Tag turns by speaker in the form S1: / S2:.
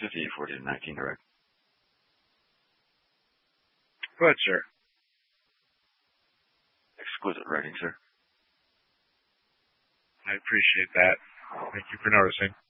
S1: 5840 19, direct.
S2: Go ahead, sir.
S1: Exquisite writing, sir.
S2: I appreciate that. Thank you for noticing.